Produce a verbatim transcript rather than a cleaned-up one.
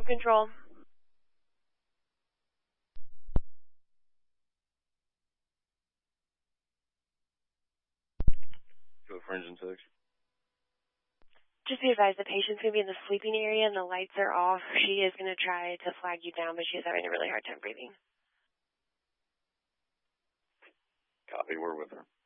Control. Go for engine six. Just be advised, the patient's going to be in the sleeping area and the lights are off. She is going to try to flag you down, but she's having a really hard time breathing. Copy, we're with her.